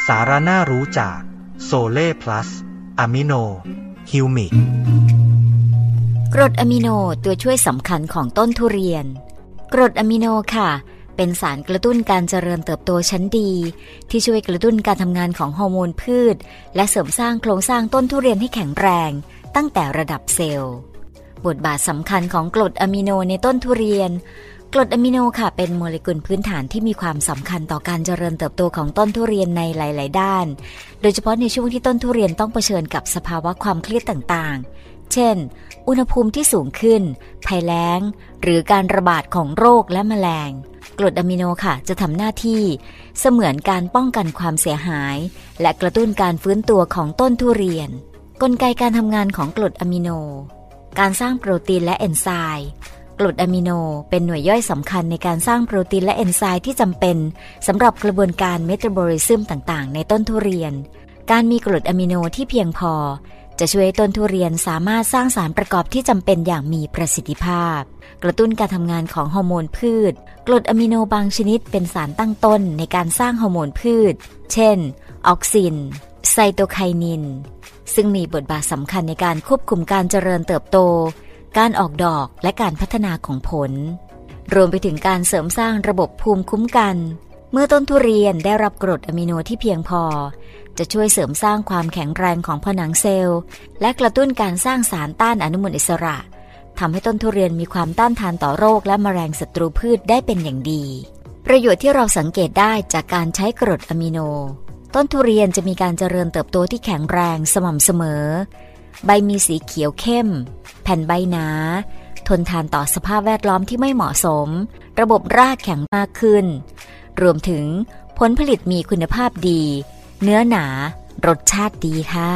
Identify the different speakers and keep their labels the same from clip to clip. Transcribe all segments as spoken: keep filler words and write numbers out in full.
Speaker 1: สาระน่ารู้จากโซเล่พลัสอะมิโนฮิวมิก
Speaker 2: กรดอะมิโนตัวช่วยสำคัญของต้นทุเรียนกรดอะมิโนค่ะเป็นสารกระตุ้นการเจริญเติบโตชั้นดีที่ช่วยกระตุ้นการทำงานของฮอร์โมนพืชและเสริมสร้างโครงสร้างต้นทุเรียนให้แข็งแรงตั้งแต่ระดับเซลล์บทบาทสำคัญของกรดอะมิโนในต้นทุเรียนกรดอะมิโนค่ะเป็นโมเลกุลพื้นฐานที่มีความสำคัญต่อการเจริญเติบโตของต้นทุเรียนในหลายๆด้านโดยเฉพาะในช่วงที่ต้นทุเรียนต้องเผชิญกับสภาวะความเครียดต่างๆเช่นอุณหภูมิที่สูงขึ้นภัยแล้งหรือการระบาดของโรคและแมลงกรดอะมิโนค่ะจะทำหน้าที่เสมือนการป้องกันความเสียหายและกระตุ้นการฟื้นตัวของต้นทุเรียนกลไกการทำงานของกรดอะมิโนการสร้างโปรตีนและเอนไซม์กรดอะมิโนเป็นหน่วยย่อยสำคัญในการสร้างโปรตีนและเอนไซม์ที่จำเป็นสำหรับกระบวนการเมตาบอลิซึมต่างๆในต้นทุเรียนการมีกรดอะมิโนที่เพียงพอจะช่วยต้นทุเรียนสามารถสร้างสารประกอบที่จำเป็นอย่างมีประสิทธิภาพกระตุ้นการทำงานของฮอร์โมนพืชกรดอะมิโนบางชนิดเป็นสารตั้งต้นในการสร้างฮอร์โมนพืชเช่นออกซินไซโตไคนินซึ่งมีบทบาทสำคัญในการควบคุมการเจริญเติบโตการออกดอกและการพัฒนาของผลรวมไปถึงการเสริมสร้างระบบภูมิคุ้มกันเมื่อต้นทุเรียนได้รับกรดอะมิโนที่เพียงพอจะช่วยเสริมสร้างความแข็งแรงของผนังเซลล์และกระตุ้นการสร้างสารต้านอนุมูลอิสระทำให้ต้นทุเรียนมีความต้านทานต่อโรคและแมลงศัตรูพืชได้เป็นอย่างดีประโยชน์ที่เราสังเกตได้จากการใช้กรดอะมิโนต้นทุเรียนจะมีการเจริญเติบโตที่แข็งแรงสม่ำเสมอใบมีสีเขียวเข้มแผ่นใบหนาทนทานต่อสภาพแวดล้อมที่ไม่เหมาะสมระบบรากแข็งมากขึ้นรวมถึงผลผลิตมีคุณภาพดีเนื้อหนารสชาติดีค่ะ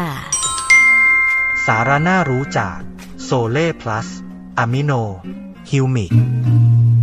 Speaker 1: สาระน่ารู้จากโซเล่พลัสอะมิโนฮิวมิก